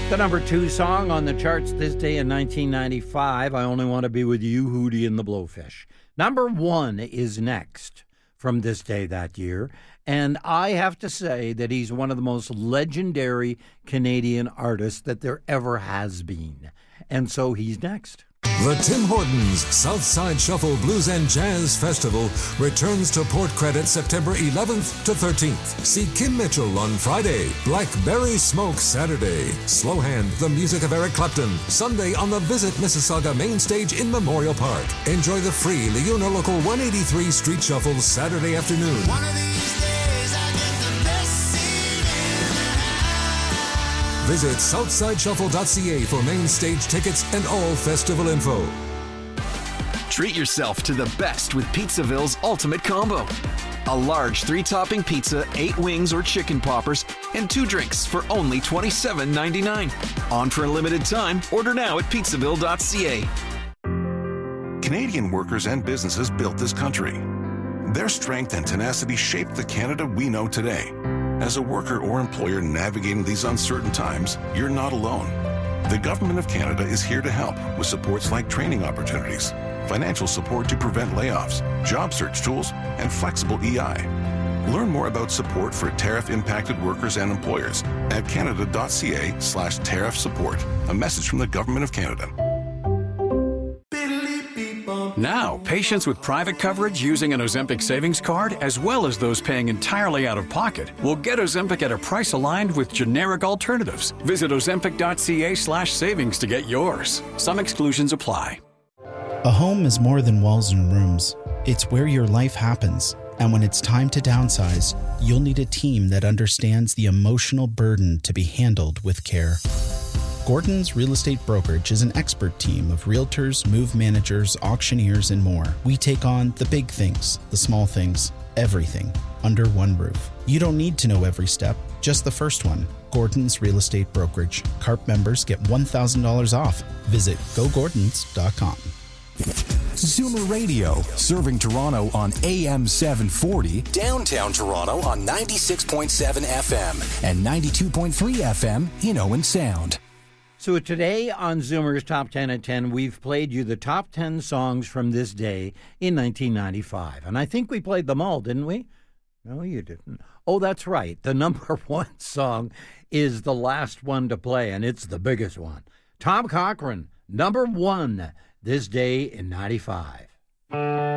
The number 2 song on the charts this day in 1995, I Only Want to Be With You, Hootie and the Blowfish. Number 1 is next from this day that year, and I have to say that he's one of the most legendary Canadian artists that there ever has been. And so he's next. The Tim Hortons Southside Shuffle Blues and Jazz Festival returns to Port Credit September 11th to 13th. See Kim Mitchell on Friday, Blackberry Smoke Saturday, Slow Hand, the music of Eric Clapton, Sunday on the Visit Mississauga main stage in Memorial Park. Enjoy the free Leona Local 183 Street Shuffle Saturday afternoon. One of these days I get the best seat in the house. Visit southsideshuffle.ca for main stage tickets and all festival info. Treat yourself to the best with Pizzaville's Ultimate Combo. A large 3-topping pizza, 8 wings or chicken poppers, and 2 drinks for only $27.99. On for a limited time. Order now at pizzaville.ca. Canadian workers and businesses built this country. Their strength and tenacity shaped the Canada we know today. As a worker or employer navigating these uncertain times, you're not alone. The Government of Canada is here to help with supports like training opportunities, financial support to prevent layoffs, job search tools, and flexible EI. Learn more about support for tariff-impacted workers and employers at canada.ca/tariff support. A message from the Government of Canada. Now, patients with private coverage using an Ozempic savings card, as well as those paying entirely out of pocket, will get Ozempic at a price aligned with generic alternatives. Visit ozempic.ca/savings to get yours. Some exclusions apply. A home is more than walls and rooms. It's where your life happens. And when it's time to downsize, you'll need a team that understands the emotional burden to be handled with care. Gordon's Real Estate Brokerage is an expert team of realtors, move managers, auctioneers, and more. We take on the big things, the small things, everything under one roof. You don't need to know every step, just the first one. Gordon's Real Estate Brokerage. CARP members get $1,000 off. Visit gogordons.com. Zoomer Radio, serving Toronto on AM 740, downtown Toronto on 96.7 FM and 92.3 FM in Owen Sound. So today on Zoomer's Top 10 at 10, we've played you the top 10 songs from this day in 1995. And I think we played them all, didn't we? No, you didn't. Oh, that's right. The number 1 song is the last one to play, and it's the biggest one. Tom Cochrane, number 1, this day in 95.